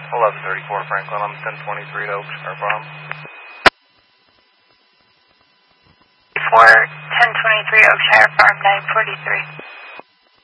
1134 Franklin, I'm 1023 to Oakshire Farm. For 1023 Oakshire